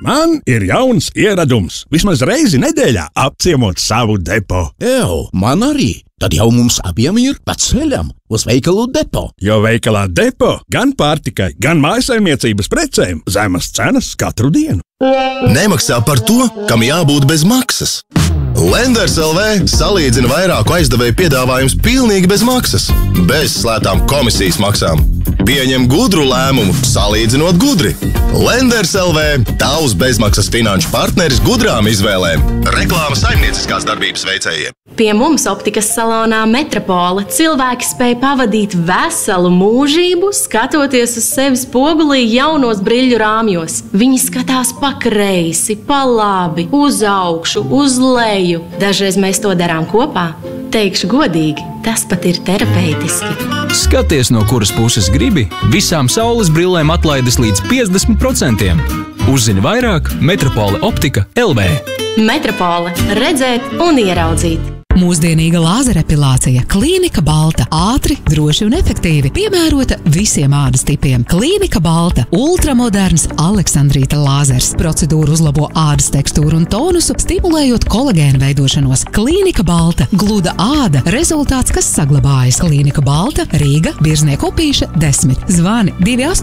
Man ir jauns ieradums. Vismaz reizi nedēļā apciemot savu depo. Man arī. Tad jau mums abiem ir pa ceļam uz veikalu depo. Jo veikalā depo gan pārtikai, gan mājasaimniecības precēm zemas cenas katru dienu. Nemaksā par to, kam jābūt bez maksas. Lenders LV salīdzina vairāku aizdevēju piedāvājums pilnīgi bez maksas, bez slēptām komisijas maksām. Pieņem gudru lēmumu, salīdzinot gudri. Lenders LV – tavs bezmaksas finanšu partneris gudrām izvēlēm. Reklāma saimnieciskās darbības veicējiem. Pie mums optikas salonā Metropole cilvēki spēj pavadīt veselu mūžību, skatoties uz sevi spogulī jaunos briļu rāmjos. Viņi skatās pa kreisi, pa labi, uz augšu, uz leju. Dažreiz mēs to darām kopā. Teikšu godīgi, tas pat ir terapeitiski. Skaties, no kuras puses gribi, visām saules brillēm atlaides līdz 50%. Uzzini vairāk Metropole Optika LV. Metropole – redzēt un ieraudzīt. Mūsdienīga lāzerepilācija. Klīnika Balta. Ātri, droši un efektīvi. Piemērota visiem ādas tipiem. Klīnika Balta. Ultramoderns Aleksandrīta lāzers. Procedūra uzlabo ādas tekstūru un tonusu, stimulējot kolagēnu veidošanos. Klīnika Balta. Gluda āda. Rezultāts, kas saglabājas. Klīnika Balta. Rīga. Birznieku Opīša 10. Zvani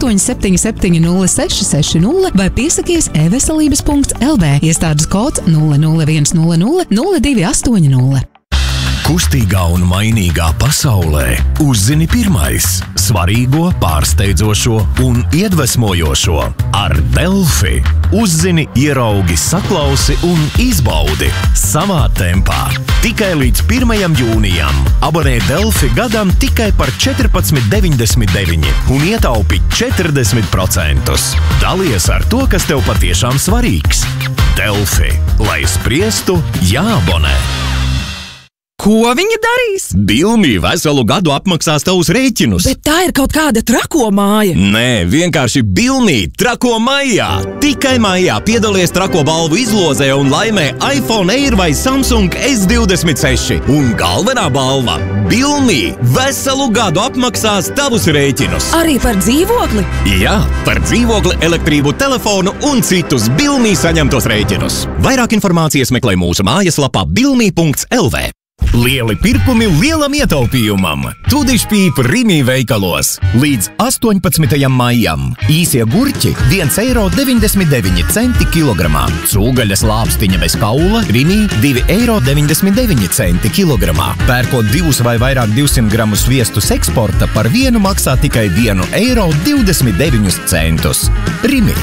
28770660 vai piesakies e-veselības.lv. Iestādes kods 00100 0280. Kustīgā un mainīgā pasaulē uzzini pirmais svarīgo, pārsteidzošo un iedvesmojošo ar Delfi. Uzzini, ieraugi, saklausi un izbaudi savā tempā. Tikai līdz 1. jūnijam abonē Delfi gadam tikai par 14,99 un ietaupi 40%. Dalies ar to, kas tev patiešām svarīgs. Delfi. Lai spriestu, jāabonē. Ko viņi darīs? Bilmī veselu gadu apmaksās tavus rēķinus. Bet tā ir kaut kāda trako māja. Nē, vienkārši Bilmī trako maijā. Tikai maijā piedalies trako balvu izlozē un laimē iPhone Air vai Samsung S26. Un galvenā balva – Bilmī veselu gadu apmaksās tavus rēķinus. Arī par dzīvokli? Jā, par dzīvokli, elektrību, telefonu un citus Bilmī saņemtos rēķinus. Vairāk informācijas meklē mūsu mājaslapā bilmī.lv. Lieli pirkumi lielam ietaupījumam. Tudišpīp Rimi veikalos. Līdz 18. maijam. Īsie gurķi 1,99 € kilogramā. Cūgaļas lāpstiņa bez kaula Rimi 2,99 € kilogramā. Pērkot 2 vai vairāk 200 gramus viestus eksporta par vienu maksā tikai 1,29 €. Rimi.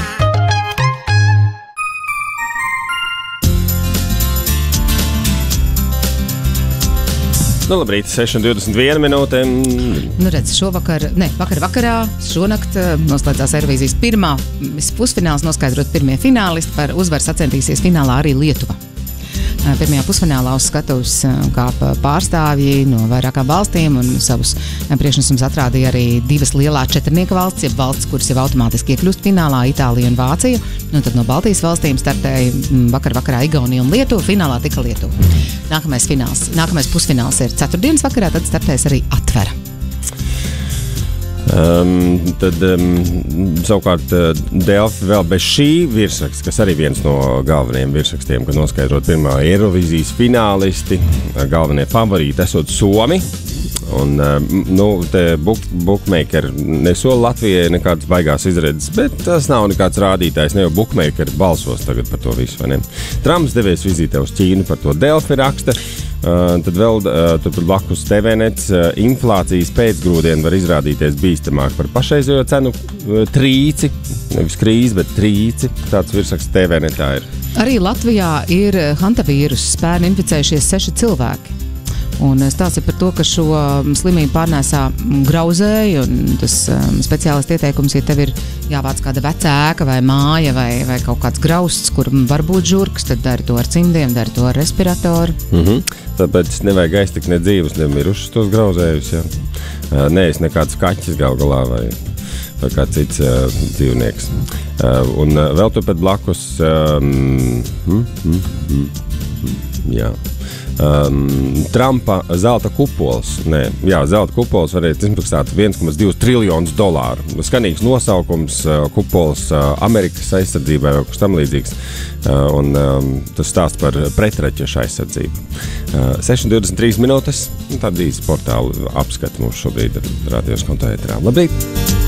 Nu, labrīt, 6:21 minūtēm. Nu, redz, vakarā, šonakt noslēdzās Eirovīzijas pirmā pusfināls, noskaidrot pirmie finālisti. Par uzvaru sacensties finālā arī Lietuva. Pirmajā pusfinālā uz skatuves kāpa pārstāvji no vairākām valstīm un savus priekšnesumus atrādīja arī divas lielā četrnieka valsts, jeb valsts, kuras jau automātiski iekļūst finālā - Itālija un Vācija. Un tad no Baltijas valstīm startēja vakarā Igaunija un Lietuva. Finālā tika Lietuva. Nākamais pusfināls ir ceturtdienas vakarā, tad startēs arī Atvera. Savukārt Delfi vēl bez šī virsraksta, kas arī viens no galvenajiem virsrakstiem, kad noskaidrot pirmā Eirovīzijas finālisti, galvenie favorīti esot Somi. Un, te bookmakeri nesola Latvijai nekādas baigās izredzes, bet tas nav nekāds rādītājs, ne jau bookmakeri balsos tagad par to visu, vai ne? Trumps devies vizītē uz Ķīnu, par to Delfi raksta. Tad vēl turpat blakus TVNets inflācijas pēcgrūdieni var izrādīties bīstamāk par pašreizējo cenu trīci, nevis krīzi, bet trīci. Tāds virsraksts TVNetā ir. Arī Latvijā ir hantavīruss, pērn inficējušies 6 cilvēki. Un stāsts ir par to, ka šo slimību pārnēsā grauzēji, un tas speciālists ieteikums, ja tev ir jāvāc kāda vecā ēka vai māja vai kaut kāds grausts, kur var būt žurks, tad dari to ar cimdiem, dari to ar respiratoru. Tāpēc nevajag aiztikt ne dzīvus, ne mirušus tos grauzējus, jā. Nē, es nekāds kaķis gal galā vai kāds cits dzīvnieks. Un vēl turpat blakus, jā. Trumpa zelta kupols. Zelta kupols varēja izmaksāt $1,2 triljonus. Skanīgs nosaukums, kupols Amerikas aizsardzībai vai kas tam līdzīgs. Un tas stāsts par pretraķešu aizsardzību. 6:23 minūtes. Tāda īsta portāla apskata mums šobrīd ir radios kontā ēterā. Labrīt!